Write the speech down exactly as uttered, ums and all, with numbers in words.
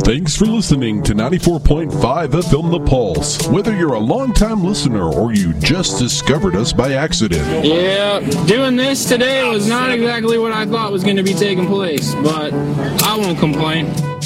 Thanks for listening to ninety-four point five F M The Pulse. Whether you're a longtime listener or you just discovered us by accident. Yeah, doing this today was not exactly what I thought was going to be taking place, but I won't complain.